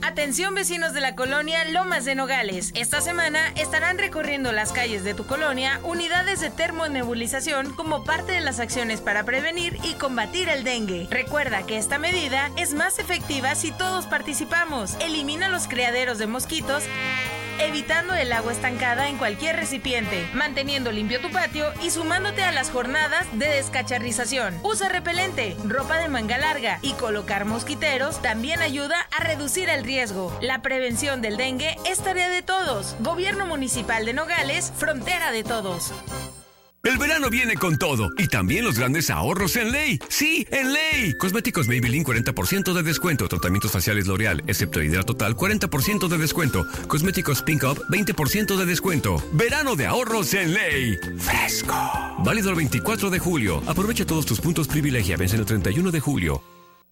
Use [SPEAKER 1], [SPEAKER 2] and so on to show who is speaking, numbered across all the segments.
[SPEAKER 1] Atención vecinos de la colonia Lomas de Nogales. Esta semana estarán recorriendo las calles de tu colonia unidades de termonebulización como parte de las acciones para prevenir y combatir el dengue. Recuerda que esta medida es más efectiva si todos participamos. Elimina los criaderos de mosquitos, evitando el agua estancada en cualquier recipiente, manteniendo limpio tu patio y sumándote a las jornadas de descacharrización. Usa repelente, ropa de manga larga y colocar mosquiteros también ayuda a reducir el riesgo. La prevención del dengue es tarea de todos. Gobierno Municipal de Nogales, frontera de todos.
[SPEAKER 2] El verano viene con todo y también los grandes ahorros en Ley. ¡Sí, en Ley! Cosméticos Maybelline 40% de descuento. Tratamientos faciales L'Oreal, excepto Hidratotal 40% de descuento. Cosméticos Pink Up 20% de descuento. Verano de ahorros en Ley. ¡Fresco! Válido el 24 de julio. Aprovecha todos tus puntos privilegia. Vence el 31 de julio.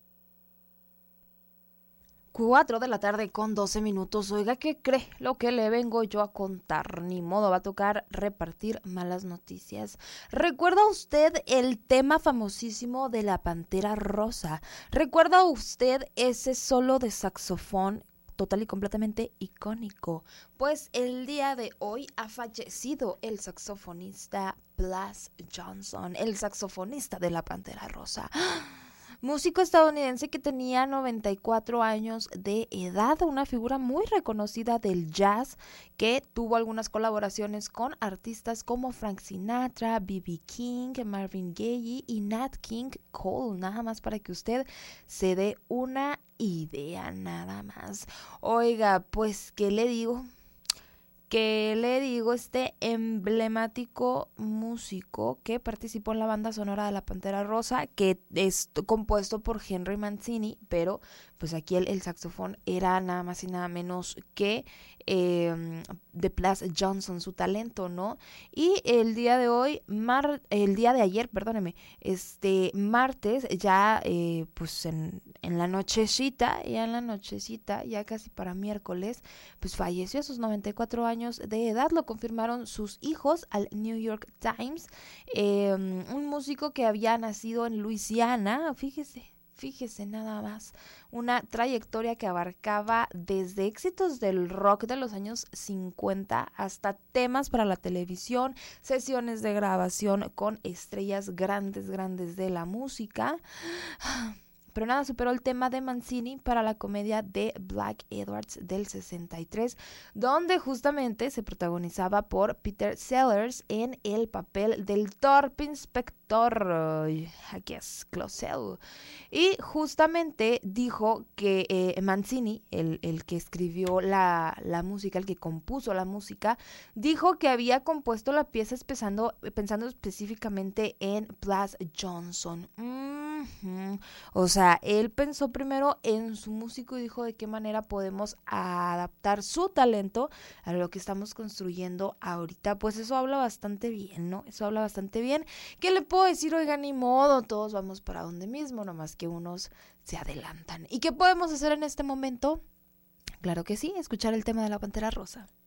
[SPEAKER 3] 4 de la tarde con 12 minutos. Oiga, ¿qué cree? Lo que le vengo yo a contar. Ni modo, va a tocar repartir malas noticias. ¿Recuerda usted el tema famosísimo de la Pantera Rosa? ¿Recuerda usted ese solo de saxofón total y completamente icónico? Pues el día de hoy ha fallecido el saxofonista Blas Johnson, el saxofonista de la Pantera Rosa. Músico estadounidense que tenía 94 años de edad, una figura muy reconocida del jazz que tuvo algunas colaboraciones con artistas como Frank Sinatra, B.B. King, Marvin Gaye y Nat King Cole, nada más para que usted se dé una idea, nada más. Oiga, pues, ¿qué le digo? Este emblemático músico que participó en la banda sonora de La Pantera Rosa, que es compuesto por Henry Mancini, pero pues aquí el saxofón era nada más y nada menos que de Blas Johnson, su talento, ¿no? Y el día de hoy, martes, ya pues en la nochecita, ya casi para miércoles, pues falleció a sus 94 años de edad. Lo confirmaron sus hijos al New York Times. Un músico que había nacido en Luisiana, fíjese nada más, una trayectoria que abarcaba desde éxitos del rock de los años 50 hasta temas para la televisión, sesiones de grabación con estrellas grandes de la música. Pero nada superó el tema de Mancini para la comedia de Black Edwards del 63, donde justamente se protagonizaba por Peter Sellers en el papel del torpe inspector, aquí es Clouseau. Y justamente dijo que Mancini, el que escribió la música, el que compuso la música, dijo que había compuesto la pieza pensando específicamente en Blas Johnson. O sea, él pensó primero en su músico y dijo de qué manera podemos adaptar su talento a lo que estamos construyendo ahorita. Pues eso habla bastante bien, ¿no? Eso habla bastante bien. ¿Qué le puedo decir? Oiga, ni modo, todos vamos para donde mismo, nomás que unos se adelantan. ¿Y qué podemos hacer en este momento? Claro que sí, escuchar el tema de La Pantera Rosa.